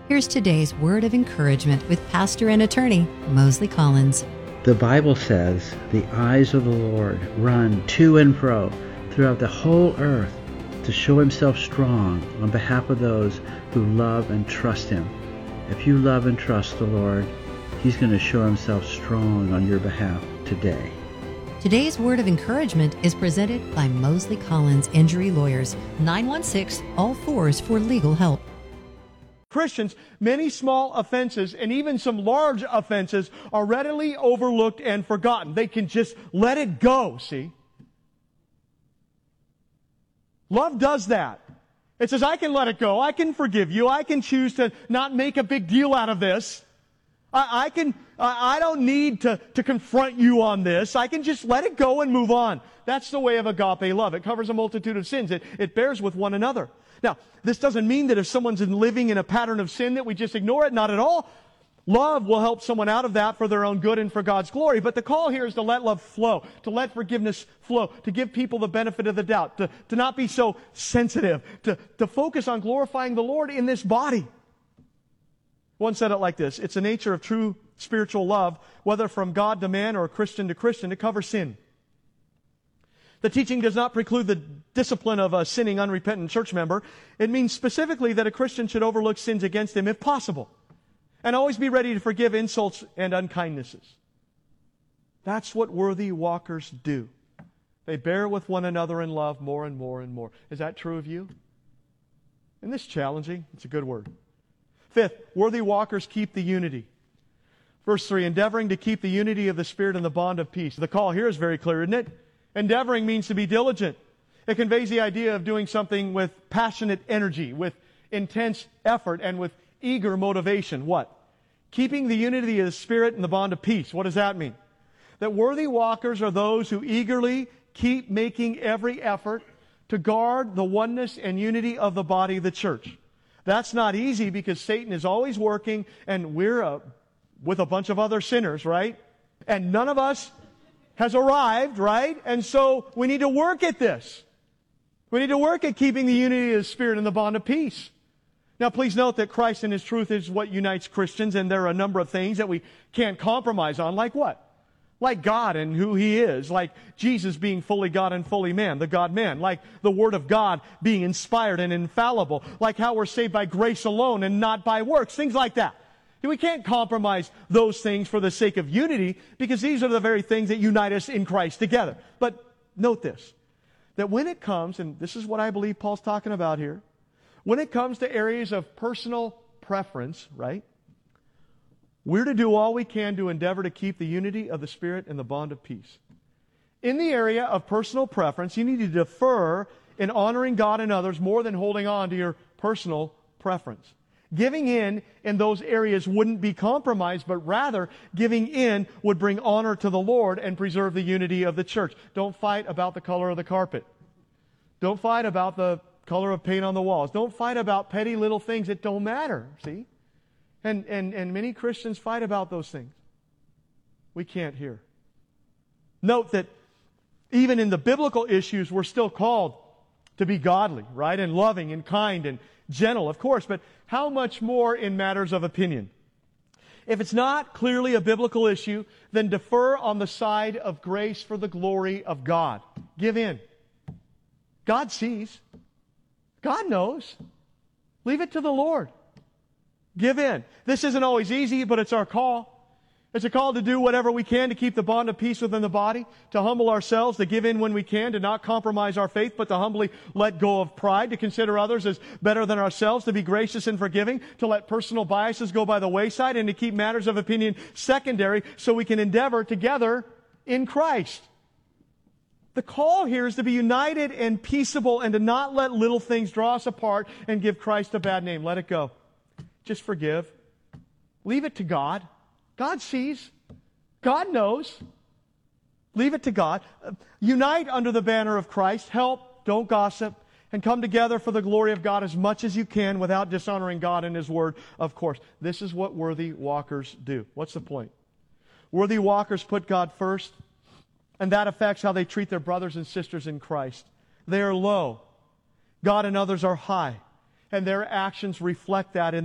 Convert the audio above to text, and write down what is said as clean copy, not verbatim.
Here's today's word of encouragement with pastor and attorney Mosley Collins. The Bible says, "The eyes of the Lord run to and fro throughout the whole earth to show himself strong on behalf of those who love and trust him." If you love and trust the Lord, he's going to show himself strong on your behalf today. Today's word of encouragement is presented by Mosley Collins Injury Lawyers, 916-ALL-4s for legal help. Christians, many small offenses and even some large offenses are readily overlooked and forgotten. They can just let it go, see? Love does that. It says, I can let it go. I can forgive you. I can choose to not make a big deal out of this. I don't need to confront you on this. I can just let it go and move on. That's the way of agape love. It covers a multitude of sins. It bears with one another. Now, this doesn't mean that if someone's living in a pattern of sin that we just ignore it. Not at all. Love will help someone out of that for their own good and for God's glory. But the call here is to let love flow, to let forgiveness flow, to give people the benefit of the doubt, to not be so sensitive, to focus on glorifying the Lord in this body. One said it like this: it's the nature of true spiritual love, whether from God to man or Christian to Christian, to cover sin. The teaching does not preclude the discipline of a sinning, unrepentant church member. It means specifically that a Christian should overlook sins against him if possible, and always be ready to forgive insults and unkindnesses. That's what worthy walkers do. They bear with one another in love more and more and more. Is that true of you? Isn't this challenging? It's a good word. Fifth, worthy walkers keep the unity. Verse 3, endeavoring to keep the unity of the Spirit in the bond of peace. The call here is very clear, isn't it? Endeavoring means to be diligent. It conveys the idea of doing something with passionate energy, with intense effort, and with eager motivation. What? Keeping the unity of the Spirit in the bond of peace. What does that mean? That worthy walkers are those who eagerly keep making every effort to guard the oneness and unity of the body of the church. That's not easy because Satan is always working, and we're with a bunch of other sinners, right? And none of us has arrived, right? And so we need to work at this. We need to work at keeping the unity of the Spirit in the bond of peace. Now, please note that Christ and His truth is what unites Christians, and there are a number of things that we can't compromise on. Like what? Like God and who He is. Like Jesus being fully God and fully man, the God-man. Like the Word of God being inspired and infallible. Like how we're saved by grace alone and not by works. Things like that. We can't compromise those things for the sake of unity, because these are the very things that unite us in Christ together. But note this, that when it comes, and this is what I believe Paul's talking about here, when it comes to areas of personal preference, right, we're to do all we can to endeavor to keep the unity of the Spirit in the bond of peace. In the area of personal preference, you need to defer in honoring God and others more than holding on to your personal preference. Giving in those areas wouldn't be compromise, but rather giving in would bring honor to the Lord and preserve the unity of the church. Don't fight about the color of the carpet. Don't fight about the color of paint on the walls. Don't fight about petty little things that don't matter, see? And many Christians fight about those things. We can't here. Note that even in the biblical issues, we're still called to be godly, right? And loving and kind and gentle, of course, but how much more in matters of opinion? If it's not clearly a biblical issue, then defer on the side of grace for the glory of God. Give in. God sees. God knows. Leave it to the Lord. Give in. This isn't always easy, but it's our call. It's a call to do whatever we can to keep the bond of peace within the body, to humble ourselves, to give in when we can, to not compromise our faith, but to humbly let go of pride, to consider others as better than ourselves, to be gracious and forgiving, to let personal biases go by the wayside, and to keep matters of opinion secondary so we can endeavor together in Christ. The call here is to be united and peaceable and to not let little things draw us apart and give Christ a bad name. Let it go. Just forgive. Leave it to God. God sees. God knows. Leave it to God. Unite under the banner of Christ. Help, don't gossip, and come together for the glory of God as much as you can without dishonoring God and His Word, of course. This is what worthy walkers do. What's the point? Worthy walkers put God first, and that affects how they treat their brothers and sisters in Christ. They are low. God and others are high, and their actions reflect that in